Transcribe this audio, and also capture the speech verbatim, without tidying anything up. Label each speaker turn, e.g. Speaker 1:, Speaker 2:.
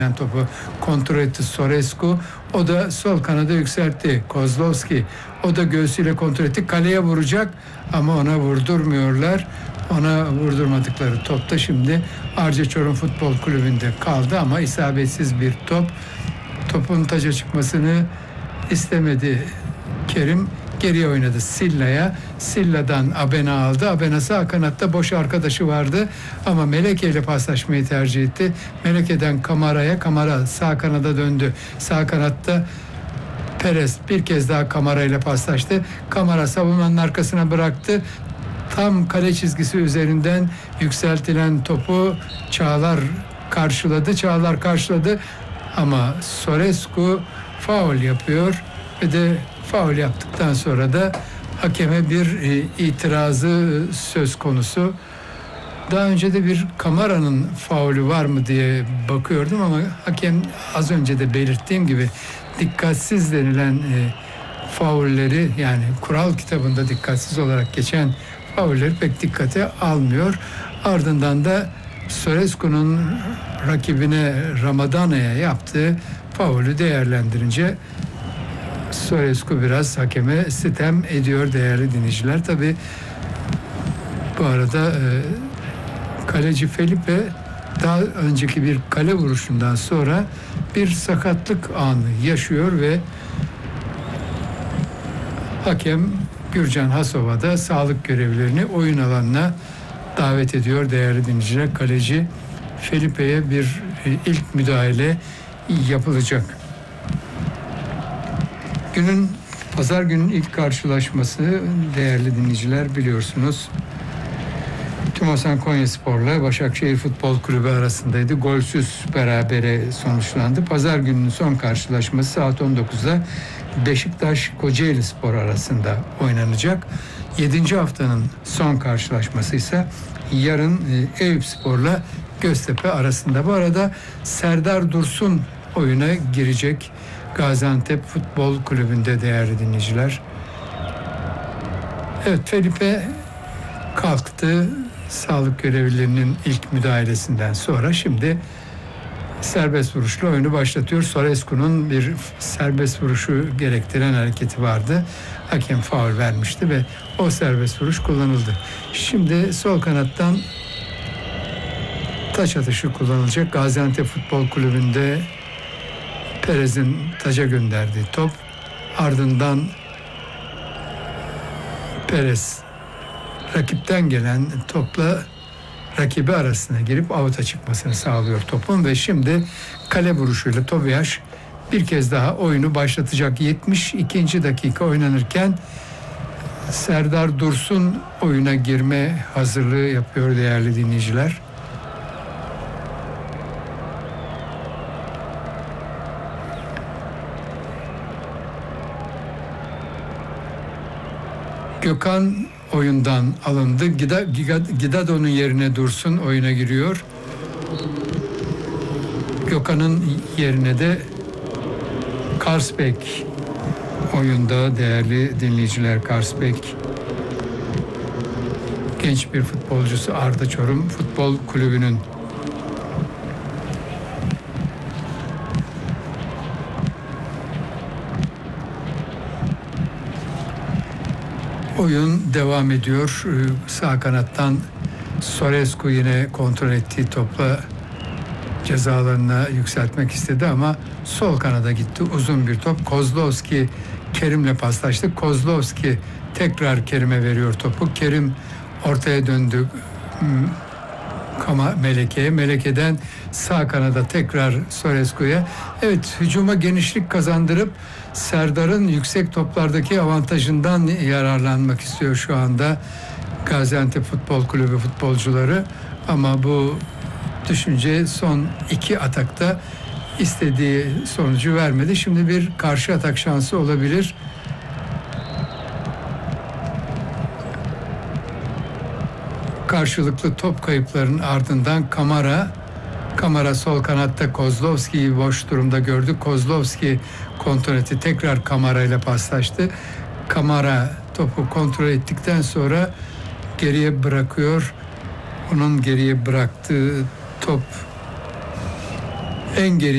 Speaker 1: topu kontrol etti Sorescu. O da sol kanada yükseltti. Kozlovski. O da göğsüyle kontrol etti. Kaleye vuracak ama ona vurdurmuyorlar. Ona vurdurmadıkları topta şimdi Arca Çorum Futbol Kulübü'nde kaldı ama isabetsiz bir top. Topun taca çıkmasını istemedi Kerim. Geriye oynadı Silla'ya. Silla'dan Abena aldı. Abena sağ kanatta boş arkadaşı vardı ama Meleke ile paslaşmayı tercih etti. Meleke'den Kamara'ya. Kamara sağ kanada döndü. Sağ kanatta Perez bir kez daha Kamara ile paslaştı. Kamara savunmanın arkasına bıraktı. Tam kale çizgisi üzerinden yükseltilen topu Çağlar karşıladı. Çağlar karşıladı ama Sorescu faul yapıyor ve de faul yaptıktan sonra da hakeme bir e, itirazı söz konusu. Daha önce de bir Kamara'nın faulü var mı diye bakıyordum ama hakem az önce de belirttiğim gibi dikkatsiz denilen e, faulleri, yani kural kitabında dikkatsiz olarak geçen faulleri pek dikkate almıyor. Ardından da Sorescu'nun rakibine Ramadana'ya yaptığı faulü değerlendirince Sorescu biraz hakeme sitem ediyor değerli dinleyiciler. Tabii bu arada e, kaleci Felipe daha önceki bir kale vuruşundan sonra bir sakatlık anı yaşıyor ve hakem Gürcan Hasova da sağlık görevlilerini oyun alanına davet ediyor değerli dinleyiciler. Kaleci Felipe'ye bir e, ilk müdahale yapılacak. Günün pazar günün ilk karşılaşması değerli dinleyiciler biliyorsunuz. Tümasan Konyaspor'la Başakşehir Futbol Kulübü arasındaydı. Golsüz berabere sonuçlandı. Pazar gününün son karşılaşması saat on dokuzda Beşiktaş Kocaelispor arasında oynanacak. yedinci haftanın son karşılaşması ise yarın Eyüpspor'la Göztepe arasında. Bu arada Serdar Dursun oyuna girecek Gaziantep Futbol Kulübü'nde değerli dinleyiciler. Evet, Felipe kalktı sağlık görevlilerinin ilk müdahalesinden sonra. Şimdi serbest vuruşlu oyunu başlatıyor. Sorescu'nun bir serbest vuruşu gerektiren hareketi vardı. Hakem faul vermişti ve o serbest vuruş kullanıldı. Şimdi sol kanattan taç atışı kullanılacak. Gaziantep Futbol Kulübü'nde Perez'in taca gönderdiği top, ardından Perez rakipten gelen topla rakibi arasına girip avuta çıkmasını sağlıyor topun ve şimdi kale vuruşuyla Tobias bir kez daha oyunu başlatacak. yetmiş ikinci dakika oynanırken Serdar Dursun oyuna girme hazırlığı yapıyor değerli dinleyiciler. Gökhan oyundan alındı. Gidado'nun yerine Dursun oyuna giriyor. Gökhan'ın yerine de Karsbek oyunda değerli dinleyiciler. Karsbek genç bir futbolcusu, Arda Çorum Futbol Kulübü'nün. Oyun devam ediyor. Sağ kanattan Sorescu yine kontrol ettiği topla cezalarına yükseltmek istedi ama sol kanada gitti. Uzun bir top. Kozlovski Kerim'le paslaştı. Kozlovski tekrar Kerim'e veriyor topu. Kerim ortaya döndü Kama Meleke'ye. Meleke'den sağ kanada tekrar Sorescu'ya. Evet, hücuma genişlik kazandırıp Serdar'ın yüksek toplardaki avantajından yararlanmak istiyor şu anda Gaziantep Futbol Kulübü futbolcuları. Ama bu düşünce son iki atakta istediği sonucu vermedi. Şimdi bir karşı atak şansı olabilir. Karşılıklı top kayıplarının ardından Kamara Kamara sol kanatta Kozlovski'yi boş durumda gördü. Kozlovski kontrol etti. Tekrar Kamara ile paslaştı. Kamara topu kontrol ettikten sonra geriye bırakıyor. Onun geriye bıraktığı top en geri